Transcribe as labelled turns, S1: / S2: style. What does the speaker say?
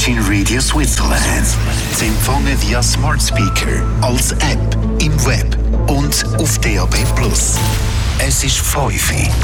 S1: Virgin Radio Switzerland. Zu empfangen via Smart Speaker, als App, im Web und auf DAB+. Es ist 5 Uhr.